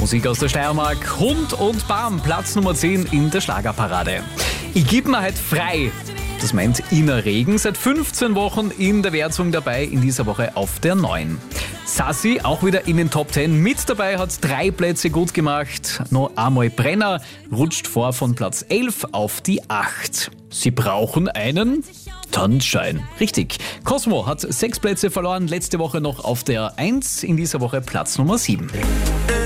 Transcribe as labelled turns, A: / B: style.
A: Musik aus der Steiermark. Hund und Bam, Platz Nummer 10 in der Schlagerparade. Ich geb mir halt frei. Das meint Ina Regen, seit 15 Wochen in der Wertung dabei, in dieser Woche auf der 9. Sassi, auch wieder in den Top 10 mit dabei, hat 3 Plätze gut gemacht. Noch einmal Brenner, rutscht vor von Platz 11 auf die 8. Sie brauchen einen Tannenschein. Richtig. Cosmo hat 6 Plätze verloren, letzte Woche noch auf der 1, in dieser Woche Platz Nummer 7.